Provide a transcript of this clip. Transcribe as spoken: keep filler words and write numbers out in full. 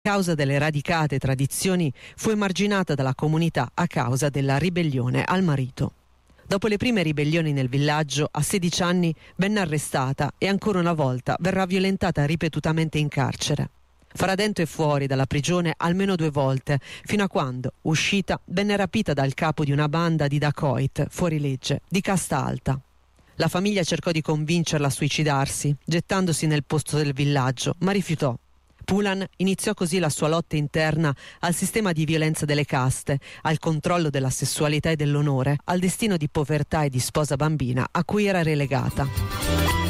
A causa delle radicate tradizioni fu emarginata dalla comunità a causa della ribellione al marito. Dopo le prime ribellioni nel villaggio, a sedici anni venne arrestata e ancora una volta verrà violentata ripetutamente in carcere. Farà dentro e fuori dalla prigione almeno due volte, fino a quando, uscita, venne rapita dal capo di una banda di dacoit, fuorilegge, di casta alta. La famiglia cercò di convincerla a suicidarsi, gettandosi nel posto del villaggio, ma rifiutò. Pulan iniziò così la sua lotta interna al sistema di violenza delle caste, al controllo della sessualità e dell'onore, al destino di povertà e di sposa bambina a cui era relegata.